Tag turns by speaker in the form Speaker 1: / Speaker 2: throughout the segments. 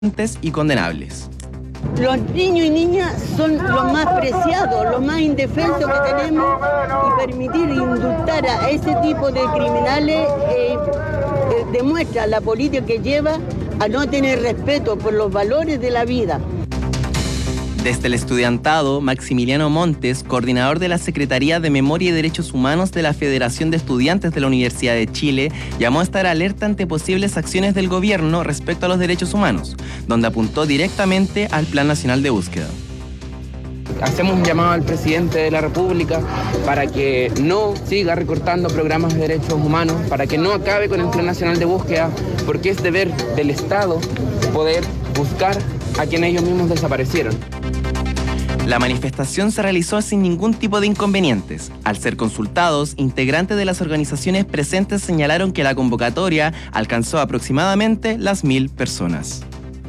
Speaker 1: y condenables.
Speaker 2: Los niños y niñas son los más preciados, los más indefensos que tenemos, y permitir indultar a ese tipo de criminales demuestra la política que lleva a no tener respeto por los valores de la vida.
Speaker 1: Desde el estudiantado, Maximiliano Montes, coordinador de la Secretaría de Memoria y Derechos Humanos de la Federación de Estudiantes de la Universidad de Chile, llamó a estar alerta ante posibles acciones del gobierno respecto a los derechos humanos, donde apuntó directamente al Plan Nacional de Búsqueda.
Speaker 3: Hacemos un llamado al presidente de la República para que no siga recortando programas de derechos humanos, para que no acabe con el Plan Nacional de Búsqueda, porque es deber del Estado poder buscar a quienes ellos mismos desaparecieron.
Speaker 1: La manifestación se realizó sin ningún tipo de inconvenientes. Al ser consultados, integrantes de las organizaciones presentes señalaron que la convocatoria alcanzó aproximadamente las 1.000 personas.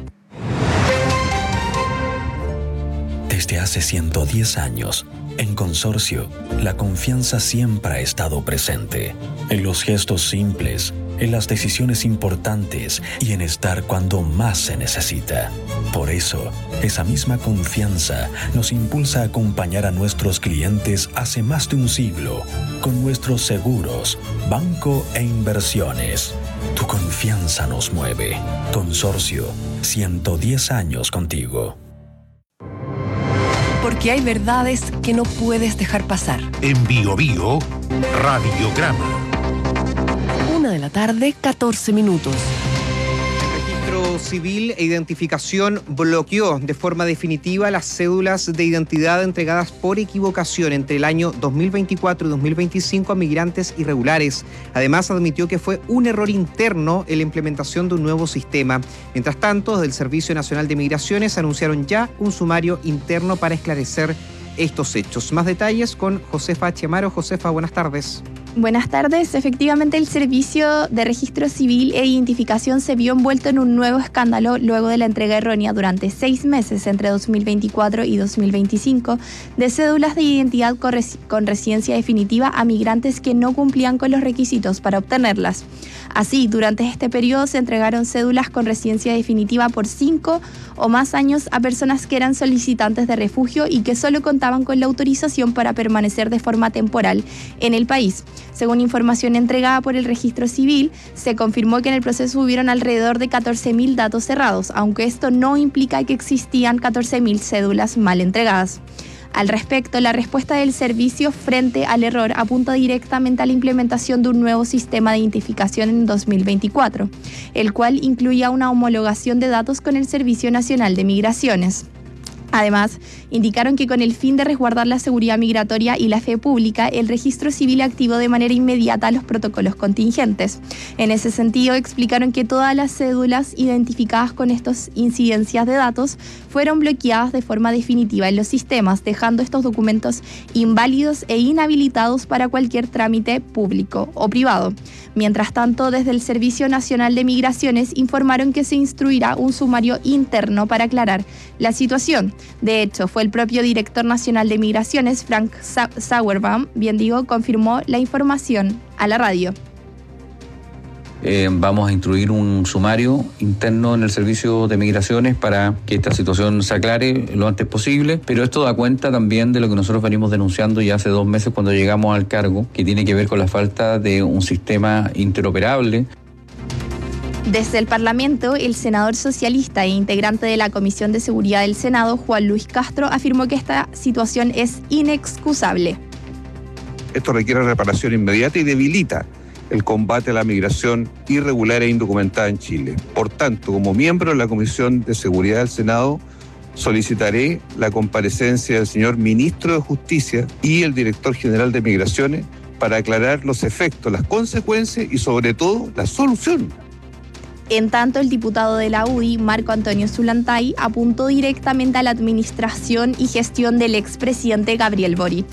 Speaker 4: Desde hace 110 años, en Consorcio, la confianza siempre ha estado presente. En los gestos simples, en las decisiones importantes y en estar cuando más se necesita. Por eso, esa misma confianza nos impulsa a acompañar a nuestros clientes hace más de un siglo con nuestros seguros, banco e inversiones. Tu confianza nos mueve. Consorcio, 110 años contigo.
Speaker 5: Porque hay verdades que no puedes dejar pasar.
Speaker 6: En Bio Bio, Radiograma.
Speaker 5: 1:14 p.m.
Speaker 7: El Registro Civil e Identificación bloqueó de forma definitiva las cédulas de identidad entregadas por equivocación entre el año 2024 y 2025 a migrantes irregulares. Además, admitió que fue un error interno en la implementación de un nuevo sistema. Mientras tanto, desde el Servicio Nacional de Migraciones anunciaron ya un sumario interno para esclarecer estos hechos. Más detalles con Josefa H. Amaro. Josefa, buenas tardes.
Speaker 8: Buenas tardes. Efectivamente, el Servicio de Registro Civil e Identificación se vio envuelto en un nuevo escándalo luego de la entrega errónea durante 6 meses entre 2024 y 2025 de cédulas de identidad con residencia definitiva a migrantes que no cumplían con los requisitos para obtenerlas. Así, durante este periodo se entregaron cédulas con residencia definitiva por 5 o más años a personas que eran solicitantes de refugio y que solo contaban con la autorización para permanecer de forma temporal en el país. Según información entregada por el Registro Civil, se confirmó que en el proceso hubieron alrededor de 14.000 datos cerrados, aunque esto no implica que existían 14.000 cédulas mal entregadas. Al respecto, la respuesta del servicio frente al error apunta directamente a la implementación de un nuevo sistema de identificación en 2024, el cual incluía una homologación de datos con el Servicio Nacional de Migraciones. Además, indicaron que con el fin de resguardar la seguridad migratoria y la fe pública, el Registro Civil activó de manera inmediata los protocolos contingentes. En ese sentido, explicaron que todas las cédulas identificadas con estas incidencias de datos fueron bloqueadas de forma definitiva en los sistemas, dejando estos documentos inválidos e inhabilitados para cualquier trámite público o privado. Mientras tanto, desde el Servicio Nacional de Migraciones informaron que se instruirá un sumario interno para aclarar la situación. De hecho, fue el propio director nacional de Migraciones, Frank Sauerbaum, confirmó la información a la radio.
Speaker 9: Vamos a instruir un sumario interno en el Servicio de Migraciones para que esta situación se aclare lo antes posible, pero esto da cuenta también de lo que nosotros venimos denunciando ya hace 2 meses cuando llegamos al cargo, que tiene que ver con la falta de un sistema interoperable.
Speaker 8: Desde el Parlamento, el senador socialista e integrante de la Comisión de Seguridad del Senado, Juan Luis Castro, afirmó que esta situación es inexcusable.
Speaker 10: Esto requiere reparación inmediata y debilita el combate a la migración irregular e indocumentada en Chile. Por tanto, como miembro de la Comisión de Seguridad del Senado, solicitaré la comparecencia del señor Ministro de Justicia y el Director General de Migraciones para aclarar los efectos, las consecuencias y sobre todo la solución.
Speaker 8: En tanto, el diputado de la UDI, Marco Antonio Zulantay, apuntó directamente a la administración y gestión del expresidente Gabriel Boric.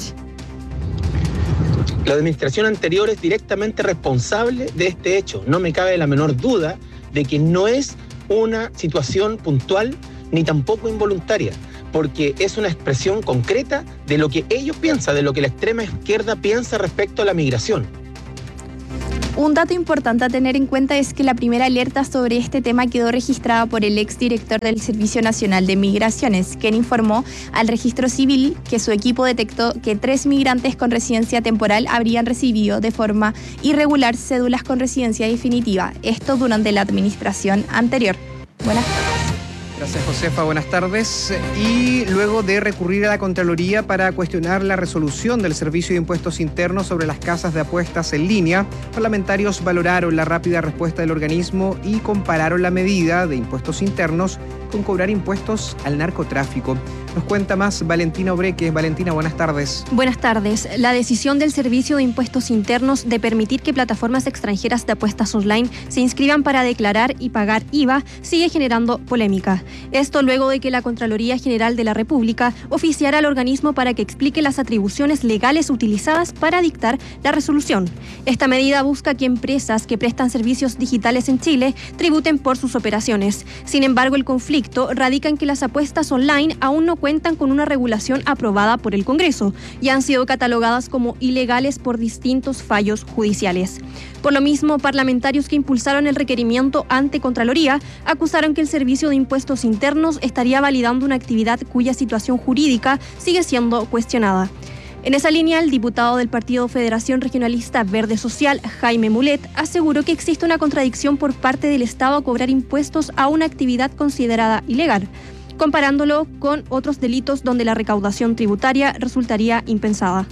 Speaker 11: La administración anterior es directamente responsable de este hecho. No me cabe la menor duda de que no es una situación puntual ni tampoco involuntaria, porque es una expresión concreta de lo que ellos piensan, de lo que la extrema izquierda piensa respecto a la migración.
Speaker 8: Un dato importante a tener en cuenta es que la primera alerta sobre este tema quedó registrada por el exdirector del Servicio Nacional de Migraciones, quien informó al Registro Civil que su equipo detectó que 3 migrantes con residencia temporal habrían recibido de forma irregular cédulas con residencia definitiva, esto durante la administración anterior. Buenas tardes.
Speaker 7: Gracias, Josefa. Buenas tardes. Y luego de recurrir a la Contraloría para cuestionar la resolución del Servicio de Impuestos Internos sobre las casas de apuestas en línea, parlamentarios valoraron la rápida respuesta del organismo y compararon la medida de impuestos internos con cobrar impuestos al narcotráfico. Nos cuenta más Valentina Obreque. Valentina, buenas tardes.
Speaker 12: Buenas tardes. La decisión del Servicio de Impuestos Internos de permitir que plataformas extranjeras de apuestas online se inscriban para declarar y pagar IVA sigue generando polémica. Esto luego de que la Contraloría General de la República oficiara al organismo para que explique las atribuciones legales utilizadas para dictar la resolución. Esta medida busca que empresas que prestan servicios digitales en Chile tributen por sus operaciones. Sin embargo, el conflicto radica en que las apuestas online aún no cuentan con una regulación aprobada por el Congreso y han sido catalogadas como ilegales por distintos fallos judiciales. Por lo mismo, parlamentarios que impulsaron el requerimiento ante Contraloría acusaron que el Servicio de Impuestos Internos estaría validando una actividad cuya situación jurídica sigue siendo cuestionada. En esa línea, el diputado del Partido Federación Regionalista Verde Social, Jaime Mulet, aseguró que existe una contradicción por parte del Estado a cobrar impuestos a una actividad considerada ilegal, comparándolo con otros delitos donde la recaudación tributaria resultaría impensada.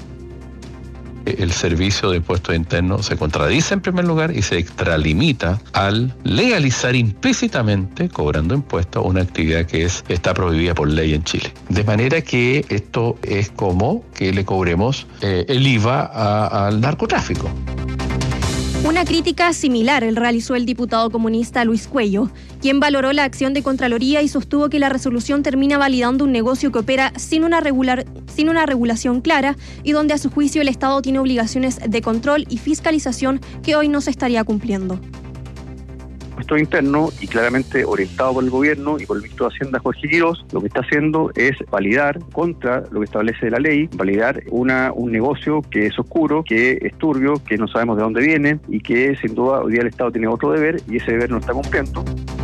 Speaker 13: El Servicio de Impuestos Internos se contradice en primer lugar y se extralimita al legalizar implícitamente, cobrando impuestos, una actividad que está prohibida por ley en Chile. De manera que esto es como que le cobremos el IVA al narcotráfico.
Speaker 12: Una crítica similar realizó el diputado comunista Luis Cuello, quien valoró la acción de Contraloría y sostuvo que la resolución termina validando un negocio que opera sin una regulación clara y donde a su juicio el Estado tiene obligaciones de control y fiscalización que hoy no se estaría cumpliendo.
Speaker 14: Impuestos internos y claramente orientado por el gobierno y por el ministro de Hacienda Jorge Quirós, lo que está haciendo es validar contra lo que establece la ley, validar un negocio que es oscuro, que es turbio, que no sabemos de dónde viene y que sin duda hoy día el Estado tiene otro deber y ese deber no está cumpliendo.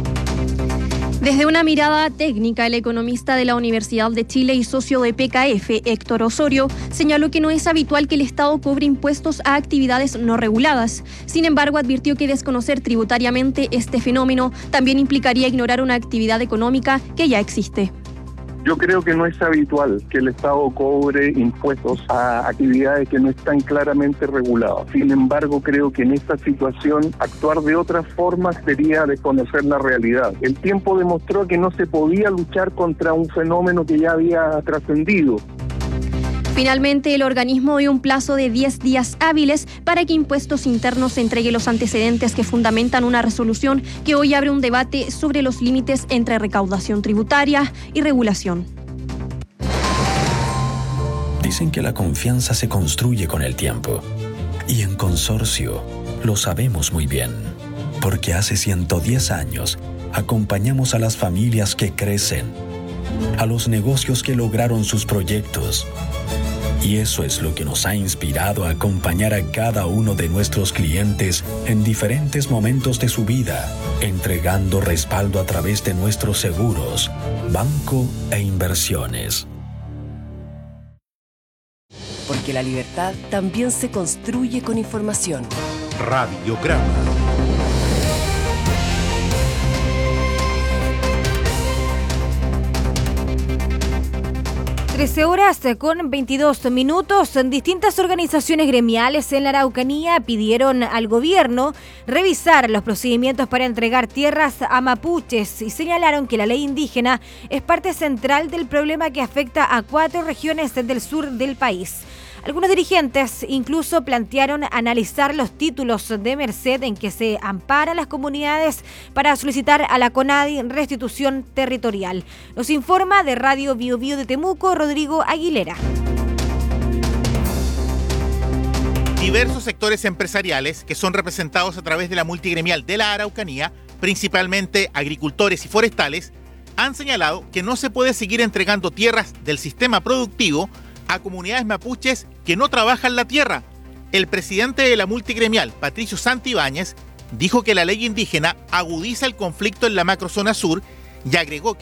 Speaker 12: Desde una mirada técnica, el economista de la Universidad de Chile y socio de PKF, Héctor Osorio, señaló que no es habitual que el Estado cobre impuestos a actividades no reguladas. Sin embargo, advirtió que desconocer tributariamente este fenómeno también implicaría ignorar una actividad económica que ya existe.
Speaker 15: Yo creo que no es habitual que el Estado cobre impuestos a actividades que no están claramente reguladas. Sin embargo, creo que en esta situación actuar de otra forma sería desconocer la realidad. El tiempo demostró que no se podía luchar contra un fenómeno que ya había trascendido.
Speaker 12: Finalmente, el organismo dio un plazo de 10 días hábiles para que Impuestos Internos entregue los antecedentes que fundamentan una resolución que hoy abre un debate sobre los límites entre recaudación tributaria y regulación.
Speaker 4: Dicen que la confianza se construye con el tiempo. Y en Consorcio lo sabemos muy bien. Porque hace 110 años acompañamos a las familias que crecen, a los negocios que lograron sus proyectos. Y eso es lo que nos ha inspirado a acompañar a cada uno de nuestros clientes en diferentes momentos de su vida, entregando respaldo a través de nuestros seguros, banco e inversiones.
Speaker 5: Porque la libertad también se construye con información.
Speaker 6: Radiograma.
Speaker 16: 13:22. Distintas organizaciones gremiales en la Araucanía pidieron al gobierno revisar los procedimientos para entregar tierras a mapuches y señalaron que la ley indígena es parte central del problema que afecta a 4 regiones del sur del país. Algunos dirigentes incluso plantearon analizar los títulos de merced en que se amparan las comunidades para solicitar a la CONADI restitución territorial. Nos informa de Radio Bio Bio de Temuco, Rodrigo Aguilera.
Speaker 17: Diversos sectores empresariales que son representados a través de la multigremial de la Araucanía, principalmente agricultores y forestales, han señalado que no se puede seguir entregando tierras del sistema productivo a comunidades mapuches que no trabajan la tierra. El presidente de la multigremial, Patricio Santibáñez, dijo que la ley indígena agudiza el conflicto en la macrozona sur y agregó que